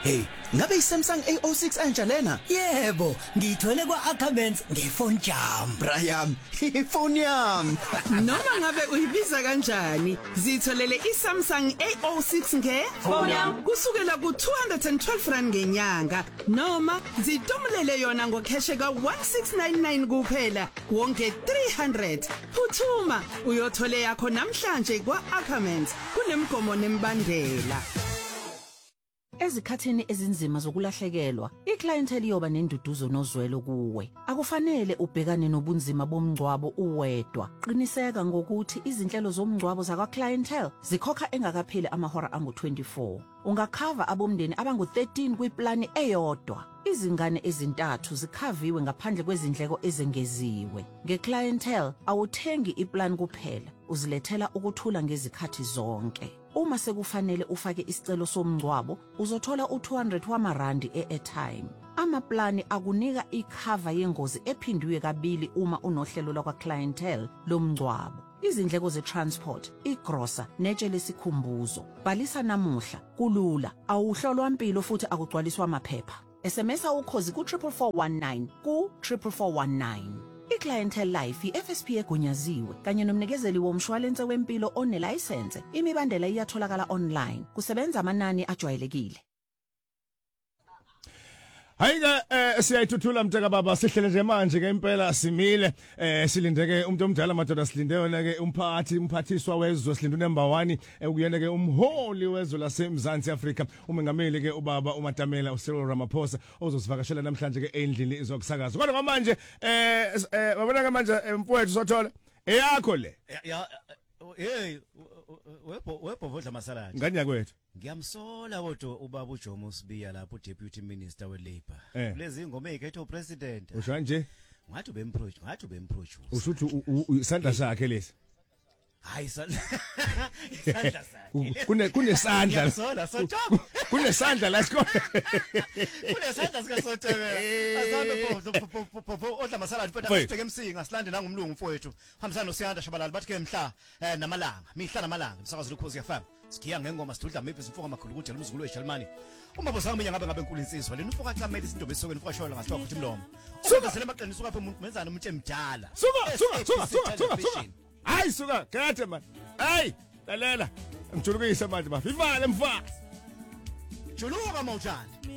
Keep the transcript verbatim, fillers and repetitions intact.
Hey, ngabe iSamsung A zero six entsha lena? Yebo, ngithole kwa Ackermans ngefone jam. Brian, ifoni yami. Noma ngabe uyibiza kanjani, zitholele iSamsung A zero six nge phone yami kusukela ku two hundred twelve rand ngenyanga noma zitomulele yona ngokheshe ka one six nine nine kuphela wonke three hundred. Phuthuma uyothole yakho namhlanje kwa Ackermans kunemgomo nembandela. Ezikhathini ezinzima zokulahlekelwa, iclientele iyoba nenduduzo nozwelo kuwe. Akufanele ubhekane nobunzima bomngcwabo uwedwa. Qiniseka ngokuthi izinhlelo zomngcwabo zakwa clientele zikhokha engakapheli amahora angu twenty-four. Ungakhava abomndeni abangu thirteen kwiplani eyodwa. Izingane ezintathu zikhaviwe ngaphandle kwezindleko ezengeziwe. Ngeclientele awuthengi iplan kuphela, uzilethela ukuthula ngezikhathi zonke. Uma sekufanele ufake isicelo somngcwabo, uzothola u two hundred wamarandi e-airtime. Amaplani akunika ikhava yengozi ephindiwe kabili uma unohlelo lakwa clientele lomngcwabo. Izindleko ze-transport, igrosa, netshe lesikhumbuzo. Bhalisa namuhla, kulula, awuhlolwa impilo futhi akugcwaliswa amaphepha. S M S ukhozi ku four four four one nine ku four four one nine. iClientele Life i-F S P egunyaziwe kanye nomnikezeli womshwalense wempilo onelicense. Imibandela iyatholakala online. Kusebenza amanani ajwayelekile. Hayike eh siyayithuthula mteka baba sihlele nje manje ke impela simile eh silindeke umuntu omdala madoda silinde yona ke umphathi umphathiswa wezwe silinde number one ukuyena ke umholi wezwe laseMzansi Afrika umengameli ke ubaba uMatamela uCyril Ramaphosa ozosivakashela namhlanje ke endlini izokusakaza. Kodwa manje eh wabona ke manje mfowethu sothola eyakho le ya hey webo webo vodla masaladi ngani yakwethu ngiyamsola kodwa ubaba uJomo Sibiya lapho deputy minister we labor kulezi ingoma ezikhetho president usho nje ngathi ubemproduce ngathi ubemproduce usuthi isandla sakhe lesi hayi isandla isandla sakhe kune kunesandla ngiyamsola sothola kunesandla la sikho kunesandla sika sothola asabe pho odla masaladi phela sibheke emsinga silande nangumlungu mfowethu hambisana noSiyanda Shabalala bathi ke mhla namalanga mihla namalanga umsakazo lokhozi yafama sikiya ngengoma sidudla maybe simfoka amakhulu ukuthi umzukulu weShalmani uma bosanga minya ngabe ngabe enkulu insizwa lena ufoka camela isintombi esokweni ufoka shola ngasithiwa ukuthi umlomo suka sele maqiniso kapha umuntu menzana umuntu emdala suka suka suka suka suka suka hayi suka kade man hey lalela ngijulukisa manje bafivale mfana juluka mawuthanda